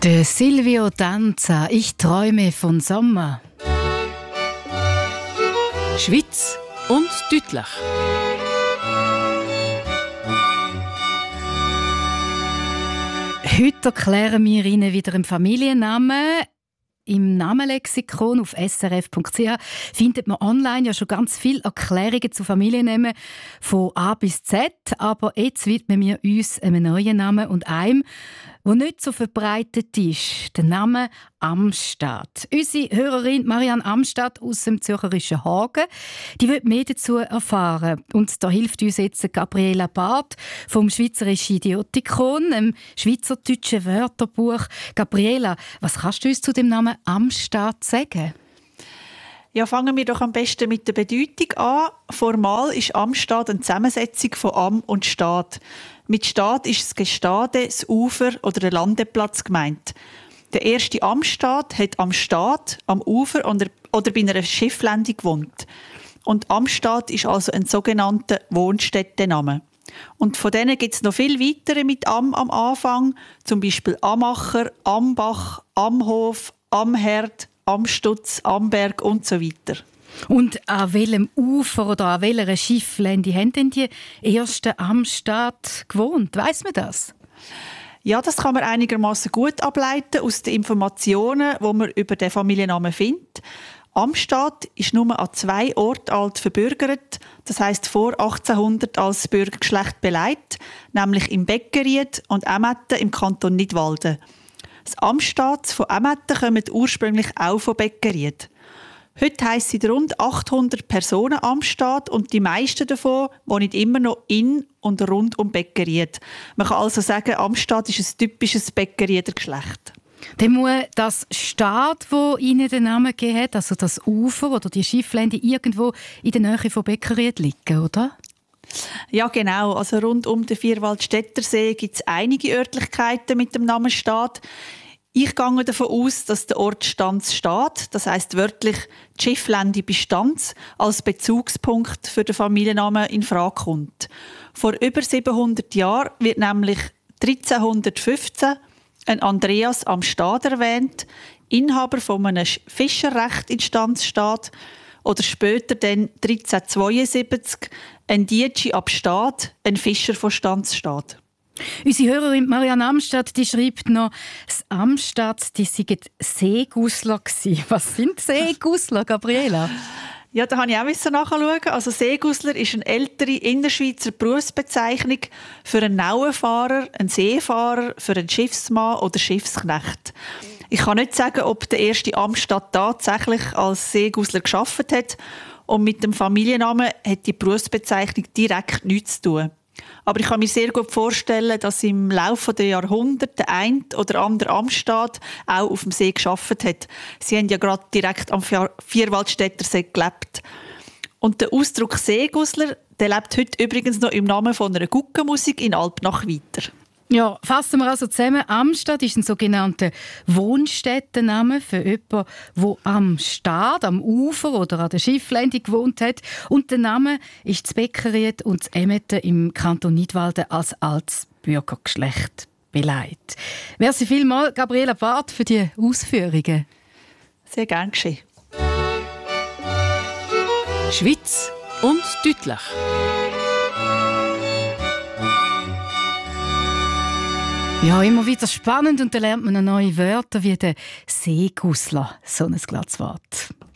De Silvio Danza, ich träume von Sommer. Schweiz und deutlich. Heute erklären wir Ihnen wieder einen Familiennamen. Im Namenlexikon auf srf.ch findet man online ja schon ganz viele Erklärungen zu Familiennamen von A bis Z. Aber jetzt widmen wir uns einem neuen Namen und einem, der nicht so verbreitet ist. Der Name Amstadt. Unsere Hörerin Marianne Amstadt aus dem zürcherischen Hagen, die will mehr dazu erfahren. Und da hilft uns jetzt Gabriela Barth vom Schweizerischen Idiotikon, einem schweizerdeutschen Wörterbuch. Gabriela, was kannst du uns zu dem Namen Amstadt sagen? Ja, fangen wir doch am besten mit der Bedeutung an. Formal ist Amstadt eine Zusammensetzung von Am und Staat. Mit Staat ist das Gestade, das Ufer oder der Landeplatz gemeint. Der erste Amstadt hat am Staat, am Ufer oder bei einer Schifflandung gewohnt. Und Amstadt ist also ein sogenannter Wohnstättenname. Und von denen gibt es noch viel weitere mit Am Anfang, zum Beispiel Amacher, Ambach, Amhof, Amherd, Amstutz, Amberg und so weiter. Und an welchem Ufer oder an welcher Schifflände haben denn die ersten Amstadt gewohnt? Weiss man das? Ja, das kann man einigermaßen gut ableiten aus den Informationen, die man über den Familiennamen findet. Amstadt ist nur an 2 Orten alt verbürgert, das heisst vor 1800 als Bürgergeschlecht beleidigt, nämlich im Beckeried und Emmetten im Kanton Nidwalden. Das Amstadt von Emmetten kommt ursprünglich auch von Beckeried. Heute heisst es rund 800 Personen Amstadt und die meisten davon wohnen immer noch in und rund um Beckeried. Man kann also sagen, Amstadt ist ein typisches Beckerieder Geschlecht. Dann muss das Staat, wo Ihnen den Namen gegeben hat, also das Ufer oder die Schifflände, irgendwo in der Nähe von Beckeried liegen, oder? Ja, genau. Also rund um den Vierwaldstättersee gibt es einige Örtlichkeiten mit dem Namen Staat. Ich gehe davon aus, dass der Ort Stanz steht, das heisst wörtlich die Schifflände bei Stanz, als Bezugspunkt für den Familiennamen in Frage kommt. Vor über 700 Jahren wird nämlich 1315 ein Andreas am Stad erwähnt, Inhaber von einem Fischerrecht in Stanzstadt, oder später dann 1372 ein Dietschi ab Stad, ein Fischer von Stanzstadt. Unsere Hörerin Marianne Amstadt, die schreibt noch, das Amstadt, die seien Seegusler gewesen. Was sind Seegusler, Gabriela? Ja, da habe ich auch nachschauen. Also Seegusler ist eine ältere Innerschweizer Berufsbezeichnung für einen Nauenfahrer, einen Seefahrer, für einen Schiffsmann oder Schiffsknecht. Ich kann nicht sagen, ob der erste Amstadt tatsächlich als Seegusler gearbeitet hat. Und mit dem Familiennamen hat die Berufsbezeichnung direkt nichts zu tun. Aber ich kann mir sehr gut vorstellen, dass im Laufe der Jahrhunderte der ein oder andere Amstadt auch auf dem See gearbeitet hat. Sie haben ja gerade direkt am Vierwaldstättersee gelebt. Und der Ausdruck Seegusler, der lebt heute übrigens noch im Namen von einer Guggenmusik in Alpnach weiter. Ja, fassen wir also zusammen. Amstadt ist ein sogenannter Wohnstättenname für jemanden, der am Stad, am Ufer oder an der Schifflände gewohnt hat. Und der Name ist das Beckeried und das Emmetten im Kanton Nidwalden als altes Bürgergeschlecht beleidigt. Merci vielmals, Gabriela Barth, für die Ausführungen. Sehr gern geschehen. Schweiz und deutlich. Ja, immer wieder spannend und da lernt man neue Wörter wie der Seegusler. So ein glattes Wort.